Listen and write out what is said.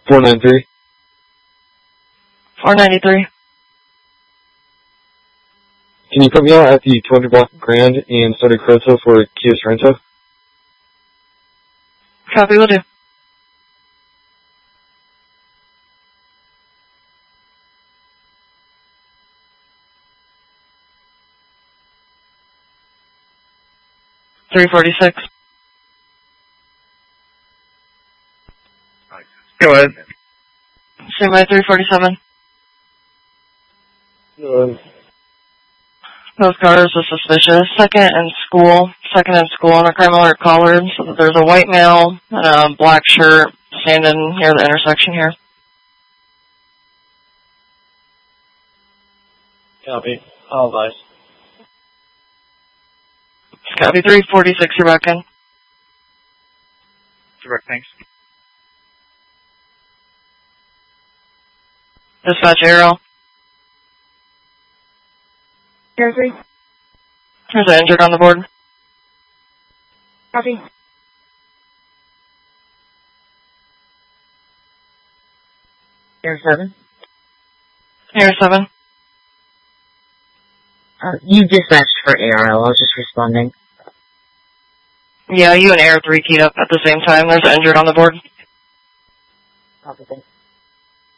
493. 493. Can you put me out at the 200 block of Grand and start a Croto for Kia Sorento? Copy, will do. $346. Go ahead. Same by 347. Those cars are suspicious. Second in school on a crime alert collared. So that there's a white male and a black shirt standing near the intersection here. Copy. All advice. Copy 346, you're back in. Direct, thanks. Dispatch Arrow. Air 3. There's an injured on the board. Copy. Air 7. Air 7. You dispatched for ARL. I was just responding. Yeah, you and Air 3 keyed up at the same time. There's an injured on the board. Copy, thanks.